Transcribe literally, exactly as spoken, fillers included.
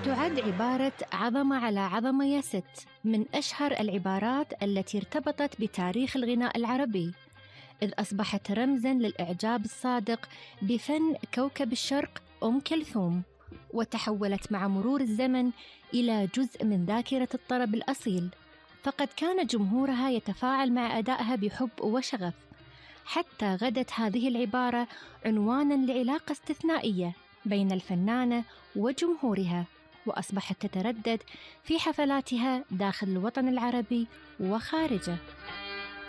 تعد عبارة عظمة على عظمة يا ست من أشهر العبارات التي ارتبطت بتاريخ الغناء العربي، إذ أصبحت رمزاً للإعجاب الصادق بفن كوكب الشرق أم كلثوم، وتحولت مع مرور الزمن إلى جزء من ذاكرة الطرب الأصيل، فقد كان جمهورها يتفاعل مع أدائها بحب وشغف، حتى غدت هذه العبارة عنواناً لعلاقة استثنائية بين الفنانة وجمهورها، وأصبحت تتردد في حفلاتها داخل الوطن العربي وخارجه.